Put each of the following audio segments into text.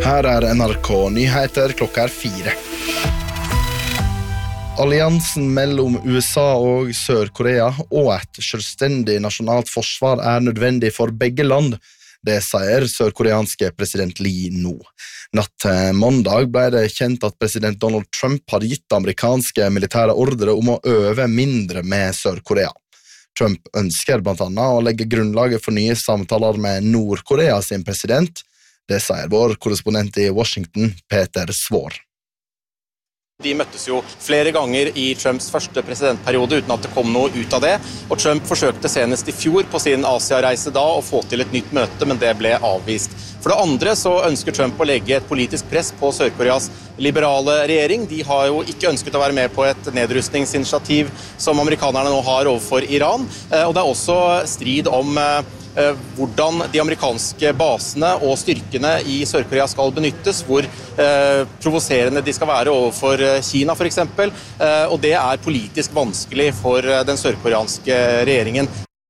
Her NRK Nyheter, klokka 4. Alliansen mellom USA og Sør-Korea og et selvstendig nasjonalt forsvar nødvendig for begge land. Det sier sørkoreanske president Lee nå. Natt til mandag ble det kjent at president Donald Trump hadde gitt amerikanske militære ordre om å øve mindre med Sør-Korea. Trump ønsker blant annet å legge grunnlaget for nye samtaler med Nord-Korea sin president. Det sier vår korrespondent i Washington, Peter Svår. De møttes jo flere ganger i Trumps første presidentperiode uten at det kom noe ut av det, og Trump forsøkte senest i fjor på sin Asia-reise da å få til et nytt møte, men det ble avvist. For det andre så ønsker Trump å legge et politisk press på Sør-Koreas liberale regjering. De har jo ikke ønsket å være med på et nedrustningsinitiativ som amerikanerne nå har overfor Iran, og det er også strid om hvordan de amerikanske basene og styrkene i Sør-Korea skal benyttes, hvor provoserende de skal være overfor Kina for eksempel, og det er politisk vanskelig for den sørkoreanske regjeringen.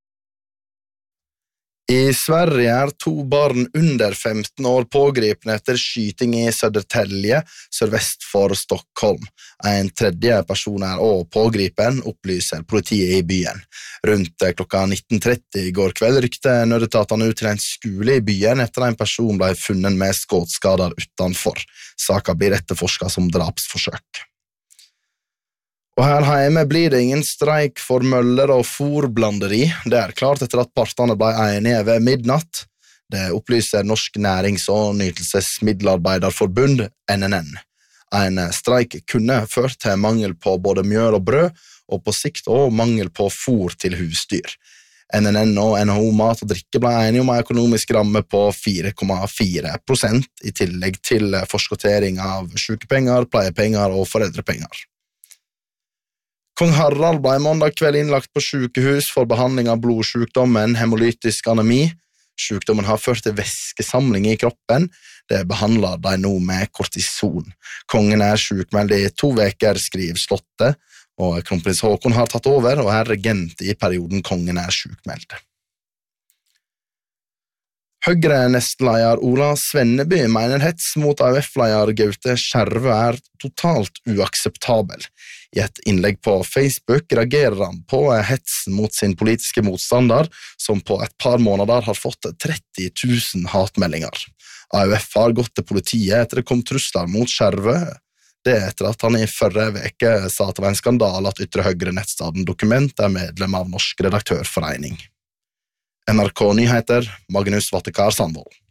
I Sverige 2 barn under 15 år pågripne etter skyting i Södertälje, sørvest for Stockholm. En tredje person også pågripen, opplyser politiet i byen. Rundt klokka 19:30 i går kveld rykte nødetatene ut til en skole i byen etter en person ble funnet med skuddskader utenfor. Saken blir etterforsket som drapsforsøk. Og her hjemme blir det ingen streik for møller og fôrblanderi. Det klart etter at partene ble enige ved midnatt. Det opplyser Norsk Nærings- og Nytelsesmiddelarbeiderforbund, NNN. En streik kunne ført til mangel på både mjøl og brød, og på sikt også mangel på fôr til husdyr. NNN og NHO Mat og Drikke ble enige om en økonomisk ramme på 4,4%, i tillegg til forskottering av sykepenger, pleiepenger og foreldrepenger. Kong Harald ble mandag kveld innlagt på sykehus for behandling av blodsykdommen hemolytisk anemi. Sykdommen har ført til væskesamling i kroppen. Det behandler de nå med kortison. Kongen sykmeldt i 2 uker, skriver Slottet, og kronprins Håkon har tatt over og regent i perioden kongen sykmeldt. Høyre-nestleder Ola Svenneby mener hets mot AUF-leder Gaute Skjervø totalt uakseptabel. I et innlegg på Facebook reagerer han på hetsen mot sin politiske motstander, som på et par måneder har fått 30 000 hatmeldinger. AUF har gått til politiet etter det kom trusler mot Skjervø. Det etter at han i forrige veke sa at det var en skandal at Ytre Høyre-nettstaden Dokument medlem av Norsk Redaktørforening. NRK Nyheter, Magnus Vattekar Sandvold.